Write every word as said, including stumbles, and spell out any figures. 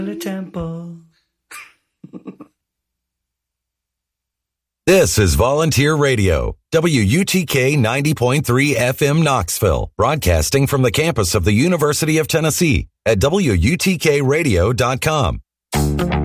Temple. This is Volunteer Radio, W U T K ninety point three F M Knoxville, broadcasting from the campus of the University of Tennessee at W U T K radio dot com.